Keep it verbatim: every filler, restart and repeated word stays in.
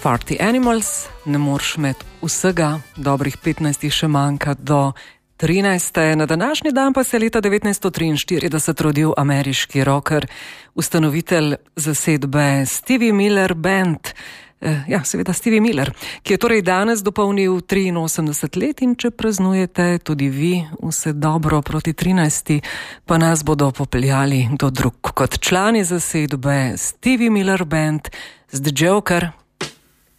Party Animals, ne moreš med vsega, dobrih petnajst še manjka do trinajste. Na današnji dan pa se je leta devetnajststo triinštirideset rodil ameriški rocker, ustanovitelj zasedbe Stevie Miller Band. Ja, seveda Stevie Miller, ki je torej danes dopolnil triinosemdeset let, in če praznujete tudi vi vse dobro proti trinajsti, pa nas bodo popeljali do drug kot člani zasedbe Stevie Miller Band z The Joker.